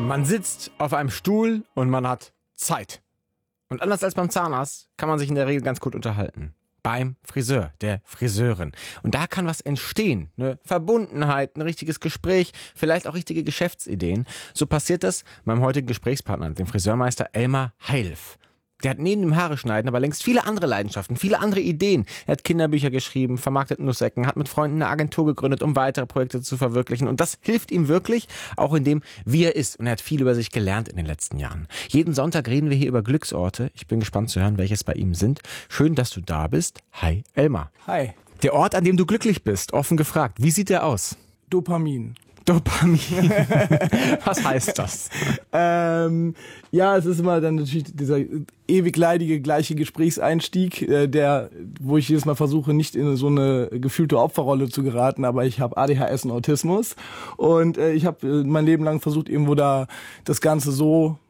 Man sitzt auf einem Stuhl und man hat Zeit. Und anders als beim Zahnarzt kann man sich in der Regel ganz gut unterhalten. Beim Friseur, der Friseurin. Und da kann was entstehen. Eine Verbundenheit, ein richtiges Gespräch, vielleicht auch richtige Geschäftsideen. So passiert das meinem heutigen Gesprächspartner, dem Friseurmeister Elmar Heilf. Der hat neben dem Haare schneiden aber längst viele andere Leidenschaften, viele andere Ideen. Er hat Kinderbücher geschrieben, vermarktet Nussecken, hat mit Freunden eine Agentur gegründet, um weitere Projekte zu verwirklichen. Und das hilft ihm wirklich, auch in dem, wie er ist. Und er hat viel über sich gelernt in den letzten Jahren. Jeden Sonntag reden wir hier über Glücksorte. Ich bin gespannt zu hören, welches bei ihm sind. Schön, dass du da bist. Hi, Elmar. Hi. Der Ort, an dem du glücklich bist, offen gefragt. Wie sieht der aus? Dopamin. Dopamin. Was heißt das? Ja, es ist immer dann natürlich dieser ewig leidige gleiche Gesprächseinstieg, wo ich jedes Mal versuche, nicht in so eine gefühlte Opferrolle zu geraten, aber ich habe ADHS und Autismus und ich habe mein Leben lang versucht, irgendwo da das Ganze so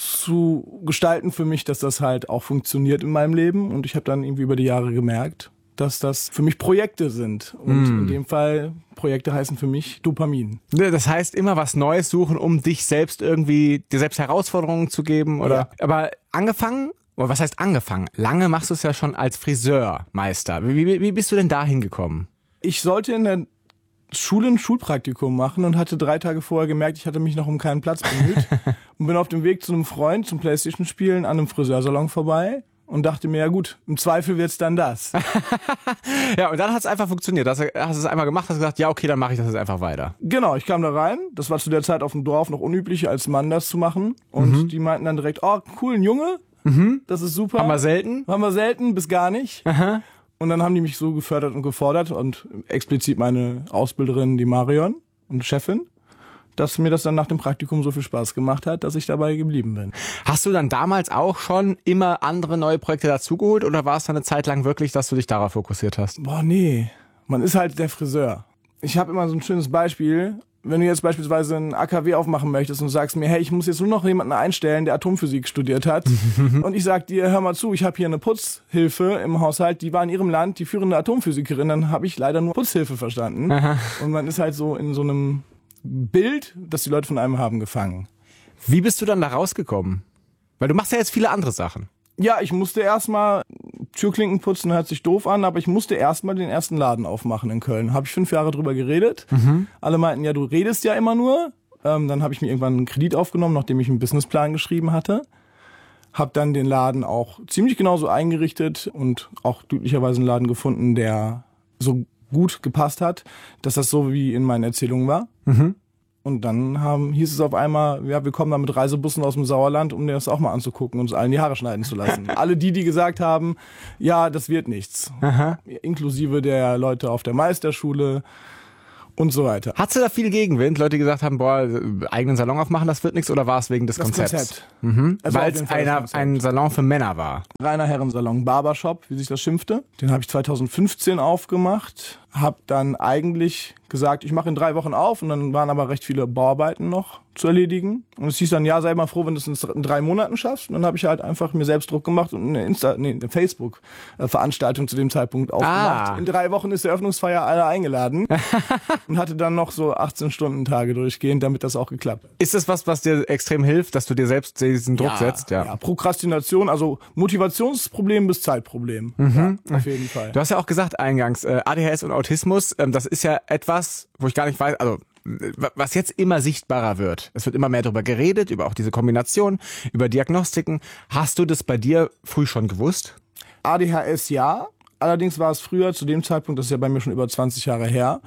zu gestalten für mich, dass das halt auch funktioniert in meinem Leben, und ich habe dann irgendwie über die Jahre gemerkt, dass das für mich Projekte sind. Und in dem Fall, Projekte heißen für mich Dopamin. Das heißt, immer was Neues suchen, um dir selbst Herausforderungen zu geben, oder? Ja. Aber angefangen, oder was heißt angefangen? Lange machst du es ja schon als Friseurmeister. Wie bist du denn da hingekommen? Ich sollte in der Schule ein Schulpraktikum machen und hatte 3 Tage vorher gemerkt, ich hatte mich noch um keinen Platz bemüht und bin auf dem Weg zu einem Freund zum Playstation-Spielen an einem Friseursalon vorbei. Und dachte mir, ja gut, im Zweifel wird's dann das. Ja, und dann hat es einfach funktioniert. Hast es einmal gemacht, hast gesagt, ja okay, dann mache ich das jetzt einfach weiter. Genau, ich kam da rein. Das war zu der Zeit auf dem Dorf noch unüblich, als Mann das zu machen. Und die meinten dann direkt, oh cool, ein Junge, das ist super. Haben wir selten? Haben wir selten, bis gar nicht. Aha. Und dann haben die mich so gefördert und gefordert und explizit meine Ausbilderin, die Marion und Chefin, dass mir das dann nach dem Praktikum so viel Spaß gemacht hat, dass ich dabei geblieben bin. Hast du dann damals auch schon immer andere neue Projekte dazugeholt, oder war es dann eine Zeit lang wirklich, dass du dich darauf fokussiert hast? Boah, nee. Man ist halt der Friseur. Ich habe immer so ein schönes Beispiel. Wenn du jetzt beispielsweise ein AKW aufmachen möchtest und sagst mir, hey, ich muss jetzt nur noch jemanden einstellen, der Atomphysik studiert hat. Und ich sag dir, hör mal zu, ich habe hier eine Putzhilfe im Haushalt, die war in ihrem Land die führende Atomphysikerin. Dann habe ich leider nur Putzhilfe verstanden. Aha. Und man ist halt so in so einem Bild, das die Leute von einem haben, gefangen. Wie bist du dann da rausgekommen? Weil du machst ja jetzt viele andere Sachen. Ja, ich musste erstmal Türklinken putzen, hört sich doof an, aber ich musste erstmal den ersten Laden aufmachen in Köln. Habe ich 5 Jahre drüber geredet. Alle meinten, ja, du redest ja immer nur. Dann habe ich mir irgendwann einen Kredit aufgenommen, nachdem ich einen Businessplan geschrieben hatte. Habe dann den Laden auch ziemlich genauso eingerichtet und auch glücklicherweise einen Laden gefunden, der so gut gepasst hat, dass das so wie in meinen Erzählungen war. Und dann hieß es auf einmal, ja, wir kommen da mit Reisebussen aus dem Sauerland, um dir das auch mal anzugucken und uns allen die Haare schneiden zu lassen. Alle die gesagt haben, ja, das wird nichts. Aha. Inklusive der Leute auf der Meisterschule und so weiter. Hattest du da viel Gegenwind? Leute, die gesagt haben, boah, eigenen Salon aufmachen, das wird nichts, oder war es wegen des Konzepts? Konzept. Weil auf es jeden Fall das Konzept. ein Salon für Männer war. Reiner Herrensalon, Barbershop, wie sich das schimpfte. Den habe ich 2015 aufgemacht. Hab dann eigentlich gesagt, ich mache in 3 Wochen auf, und dann waren aber recht viele Bauarbeiten noch zu erledigen. Und es hieß dann, ja, sei mal froh, wenn du es in 3 Monaten schaffst. Und dann habe ich halt einfach mir selbst Druck gemacht und eine Facebook-Veranstaltung zu dem Zeitpunkt aufgemacht. In 3 Wochen ist die Eröffnungsfeier alle eingeladen und hatte dann noch so 18-Stunden-Tage durchgehend, damit das auch geklappt hat. Ist das was dir extrem hilft, dass du dir selbst diesen Druck setzt? Ja, Prokrastination, also Motivationsproblem bis Zeitproblem. Ja, auf jeden Fall. Du hast ja auch gesagt eingangs, ADHS und Autismus, das ist ja etwas, wo ich gar nicht weiß, also was jetzt immer sichtbarer wird. Es wird immer mehr darüber geredet, über auch diese Kombination, über Diagnostiken. Hast du das bei dir früh schon gewusst? ADHS ja, allerdings war es früher, zu dem Zeitpunkt, das ist ja bei mir schon über 20 Jahre her,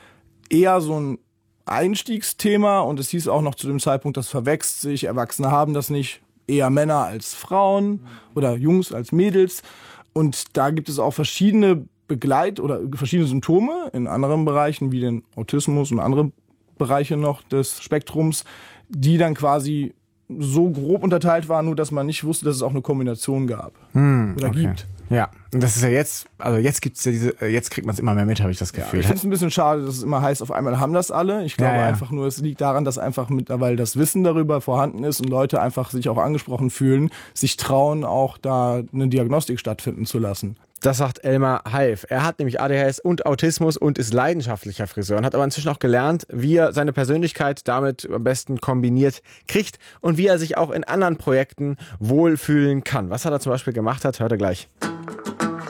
eher so ein Einstiegsthema, und es hieß auch noch zu dem Zeitpunkt, das verwechselt sich, Erwachsene haben das nicht, eher Männer als Frauen oder Jungs als Mädels, und da gibt es auch verschiedene verschiedene Symptome in anderen Bereichen, wie den Autismus und andere Bereiche noch des Spektrums, die dann quasi so grob unterteilt waren, nur dass man nicht wusste, dass es auch eine Kombination gab oder gibt. Ja, und das ist ja jetzt, also jetzt gibt's ja jetzt kriegt man es immer mehr mit, habe ich das Gefühl. Ja, ich finde es ein bisschen schade, dass es immer heißt, auf einmal haben das alle. Ich glaube einfach nur, es liegt daran, dass einfach mittlerweile das Wissen darüber vorhanden ist und Leute einfach sich auch angesprochen fühlen, sich trauen, auch da eine Diagnostik stattfinden zu lassen. Das sagt Elmar Half. Er hat nämlich ADHS und Autismus und ist leidenschaftlicher Friseur und hat aber inzwischen auch gelernt, wie er seine Persönlichkeit damit am besten kombiniert kriegt und wie er sich auch in anderen Projekten wohlfühlen kann. Was er da zum Beispiel gemacht hat, hört ihr gleich.